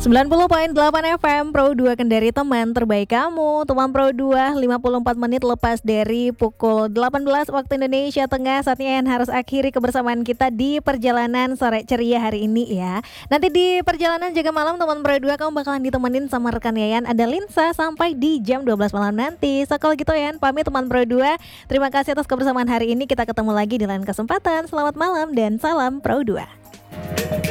90,8 FM Pro 2 Kendari, teman terbaik kamu. Teman Pro 2, 54 menit lepas dari pukul 18 waktu Indonesia Tengah. Saatnya yang harus akhiri kebersamaan kita di perjalanan sore ceria hari ini ya. Nanti di perjalanan jaga malam teman Pro 2 kamu bakalan ditemenin sama rekan Yayan, ada Linsa, sampai di jam 12 malam nanti. So kalau gitu Yayan pamit teman Pro 2. Terima kasih atas kebersamaan hari ini. Kita ketemu lagi di lain kesempatan. Selamat malam dan salam Pro 2.